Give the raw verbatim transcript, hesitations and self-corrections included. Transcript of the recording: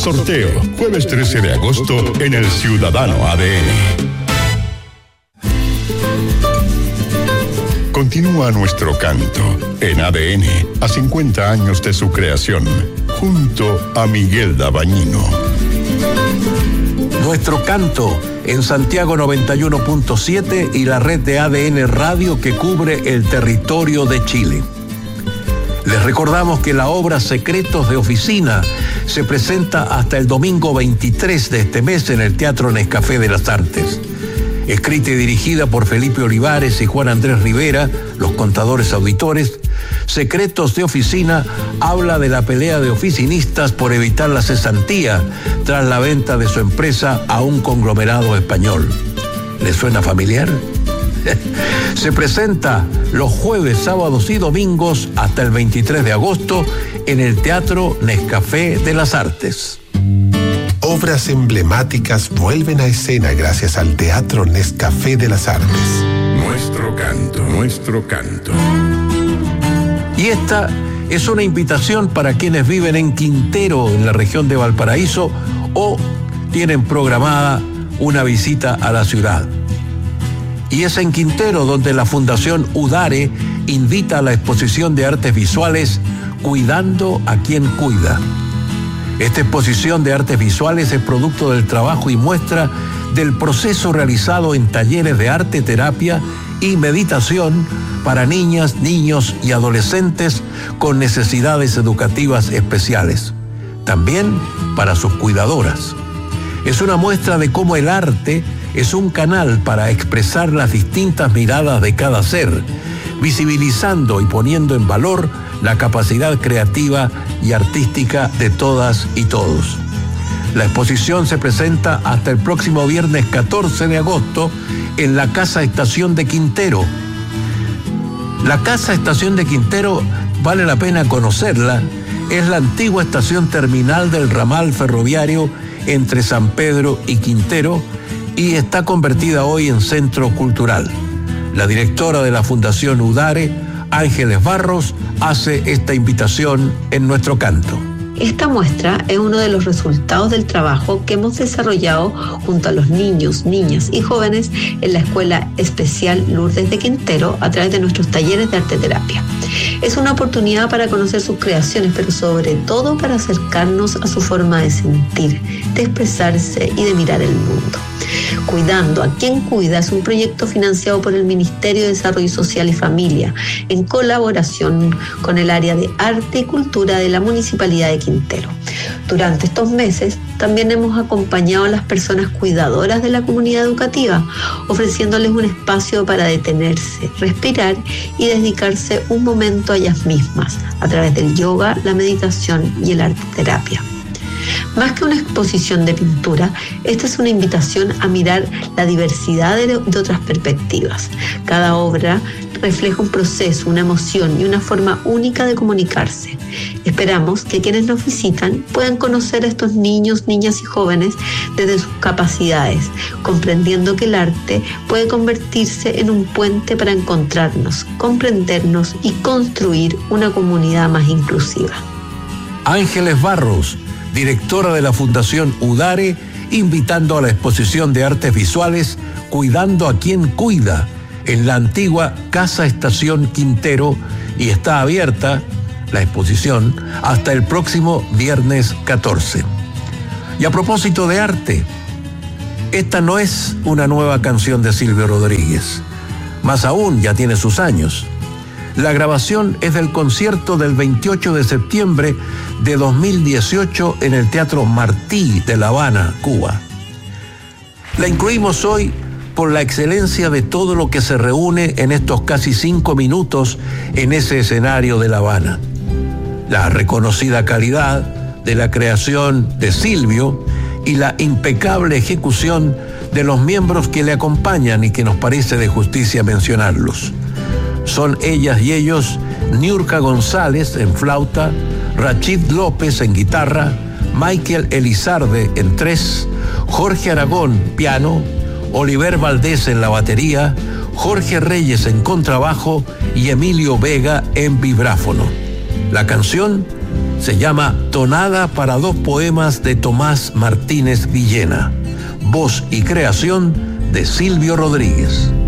Sorteo, jueves trece de agosto en el Ciudadano A D N. Continúa nuestro canto en A D N a cincuenta años de su creación, junto a Miguel Dabañino. Nuestro canto en Santiago noventa y uno punto siete y la red de A D N Radio que cubre el territorio de Chile. Les recordamos que la obra Secretos de Oficina se presenta hasta el domingo veintitrés de este mes en el Teatro Nescafé de las Artes. Escrita y dirigida por Felipe Olivares y Juan Andrés Rivera, los contadores auditores, Secretos de Oficina habla de la pelea de oficinistas por evitar la cesantía tras la venta de su empresa a un conglomerado español. ¿Les suena familiar? Se presenta los jueves, sábados y domingos hasta el veintitrés de agosto en el Teatro Nescafé de las Artes. Obras emblemáticas vuelven a escena gracias al Teatro Nescafé de las Artes. Nuestro canto, nuestro canto. Y esta es una invitación para quienes viven en Quintero, en la región de Valparaíso, o tienen programada una visita a la ciudad. Y es en Quintero donde la Fundación UDARE invita a la exposición de artes visuales Cuidando a quien cuida. Esta exposición de artes visuales es producto del trabajo y muestra del proceso realizado en talleres de arte, terapia y meditación para niñas, niños y adolescentes con necesidades educativas especiales. También para sus cuidadoras. Es una muestra de cómo el arte es un canal para expresar las distintas miradas de cada ser, visibilizando y poniendo en valor la capacidad creativa y artística de todas y todos. La exposición se presenta hasta el próximo viernes catorce de agosto en la Casa Estación de Quintero. La Casa Estación de Quintero vale la pena conocerla. Es la antigua estación terminal del ramal ferroviario entre San Pedro y Quintero y está convertida hoy en centro cultural. La directora de la Fundación UDARE, Ángeles Barros, hace esta invitación en nuestro canto. Esta muestra es uno de los resultados del trabajo que hemos desarrollado junto a los niños, niñas y jóvenes en la Escuela Especial Lourdes de Quintero a través de nuestros talleres de arte terapia. Es una oportunidad para conocer sus creaciones, pero sobre todo para acercarnos a su forma de sentir, de expresarse y de mirar el mundo. Cuidando a quien cuida es un proyecto financiado por el Ministerio de Desarrollo Social y Familia en colaboración con el área de Arte y Cultura de la Municipalidad de Quintero. Durante estos meses también hemos acompañado a las personas cuidadoras de la comunidad educativa, ofreciéndoles un espacio para detenerse, respirar y dedicarse un momento a ellas mismas a través del yoga, la meditación y el arte terapia. Más que una exposición de pintura, esta es una invitación a mirar la diversidad de, de otras perspectivas. Cada obra refleja un proceso, una emoción y una forma única de comunicarse. Esperamos que quienes nos visitan puedan conocer a estos niños, niñas y jóvenes desde sus capacidades, comprendiendo que el arte puede convertirse en un puente para encontrarnos, comprendernos y construir una comunidad más inclusiva. Ángeles Barros, directora de la Fundación UDARE, invitando a la exposición de artes visuales Cuidando a quien cuida en la antigua Casa Estación Quintero, y está abierta la exposición hasta el próximo viernes catorce. Y a propósito de arte, esta no es una nueva canción de Silvio Rodríguez, más aún ya tiene sus años. La grabación es del concierto del veintiocho de septiembre de dos mil dieciocho en el Teatro Martí de La Habana, Cuba. La incluimos hoy por la excelencia de todo lo que se reúne en estos casi cinco minutos en ese escenario de La Habana. La reconocida calidad de la creación de Silvio y la impecable ejecución de los miembros que le acompañan y que nos parece de justicia mencionarlos. Son ellas y ellos Niurka González en flauta, Rachid López en guitarra, Michael Elizarde en tres, Jorge Aragón piano, Oliver Valdés en la batería, Jorge Reyes en contrabajo y Emilio Vega en vibráfono. La canción Se llama Tonada para dos poemas de Tomás Martínez Villena. Voz y creación de Silvio Rodríguez.